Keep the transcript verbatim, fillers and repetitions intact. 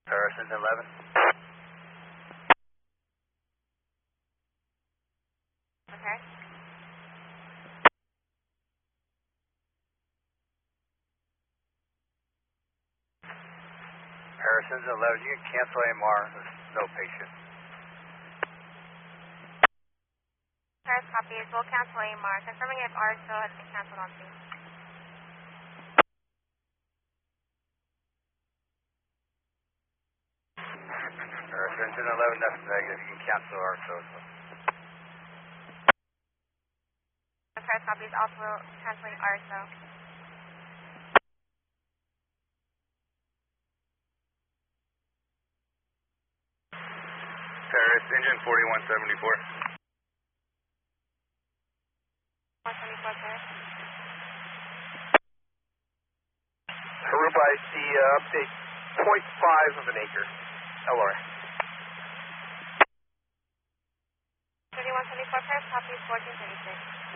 Harrison's eleven. Okay. Harrison's eleven. You can cancel A M R. There's no patient. Paris copies. We'll cancel A M R. Confirming if R still has been canceled on scene. Harrison's eleven. That's negative. You can cancel R S O. Paris copies. Also canceling R S O. Paris, engine forty-one seventy-four. one seventy-four Paris. Aruba, I see uh, update zero point five of an acre. L R. thirty-one seventy-four Paris copies. fourteen thirty-six.